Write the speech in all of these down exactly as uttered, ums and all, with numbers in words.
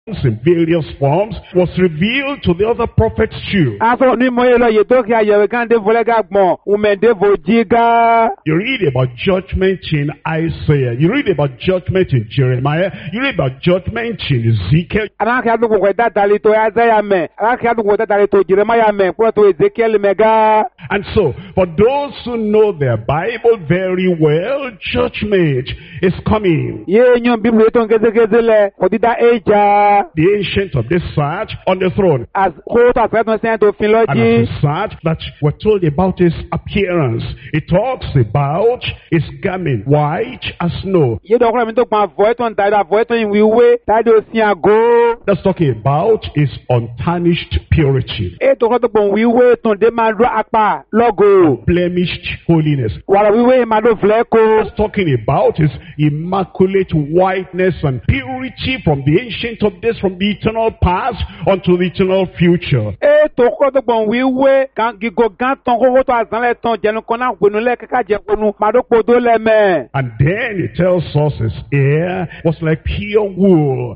in various forms was revealed to the other prophets too. You read about judgment in Isaiah. You read about judgment in Jeremiah. You read about judgment in Ezekiel. And so, for those who know their Bible very well, judgment is coming. The ancient of this sat on the throne. And as he sat, that we're told about his appearance. It talks about his garment white as snow. That's talking about his untarnished purity. Blemished holiness. That's talking about his immaculate whiteness and purity from the ancient of this, from the eternal past unto the eternal future. And then it tells us his hair was like pure wool.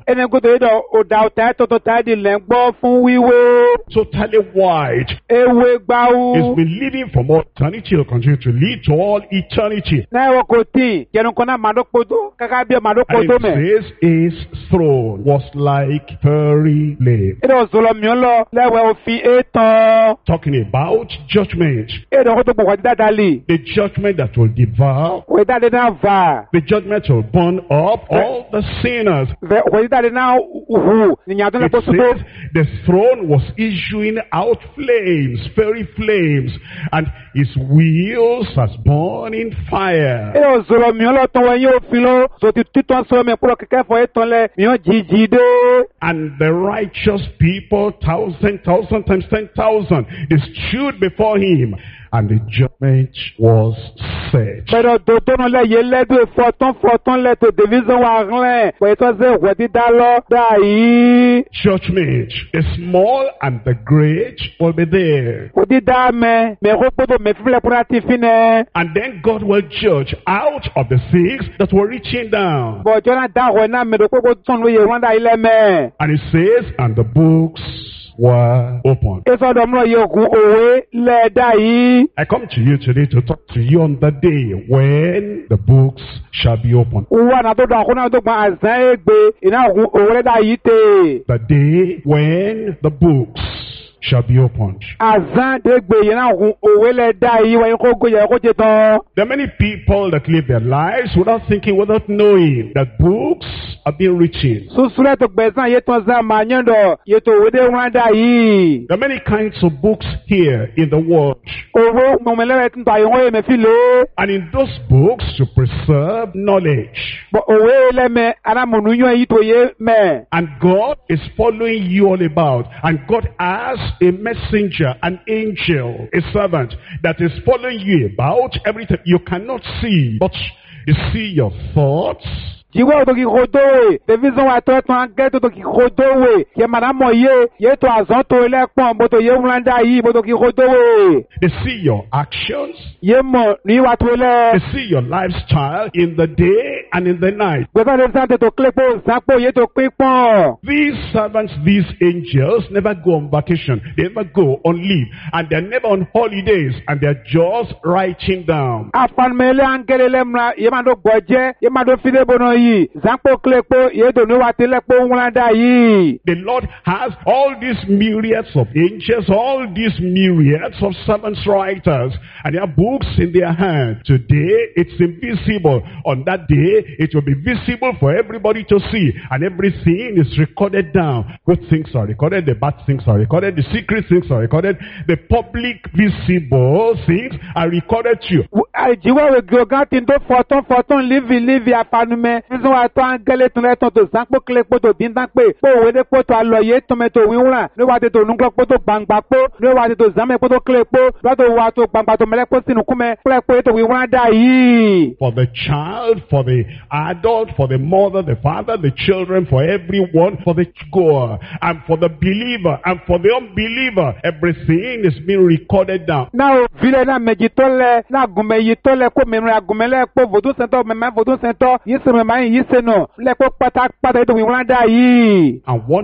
Totally white. It's been living from all eternity. It will continue to lead to all eternity. And it says his throne was like fiery flame. Talking about judgment. The judgment that will devour. The judgment will burn up all the sinners. It says the throne was issuing out flames, fiery flames, and his wheels as burning fire. And the righteous people, thousand, thousand times ten thousand, they stood before him. And the judgment was set. Judgment, the small and the great will be there. And then God will judge out of the six that were reaching down. And it says, and the books were open. I come to you today to talk to you on the day when the books shall be opened. The day when the books shall be opened. There are many people that live their lives without thinking, without knowing that books are being written. There are many kinds of books here in the world. And in those books to preserve knowledge. And God is following you all about. And God has a messenger, an angel, a servant that is following you about everything. You cannot see, but you see your thoughts. They see your actions. They see your lifestyle in the day and in the night. These servants, these angels never go on vacation. They never go on leave. And they're never on holidays. And they're just writing down. The Lord has all these myriads of angels, all these myriads of servants writers, and their books in their hand. Today, it's invisible. On that day, it will be visible for everybody to see, and everything is recorded down. Good things are recorded, the bad things are recorded, the secret things are recorded, the public visible things are recorded too. For the child, for the adult, for the mother, the father, the children, for everyone, for the goer, and for the believer, and for the unbeliever, everything is being recorded down. Now, kan yìí sẹ́nu lẹ́kọ̀ọ́ pátápátá ètò ìwúrọ̀ dá yìí. And one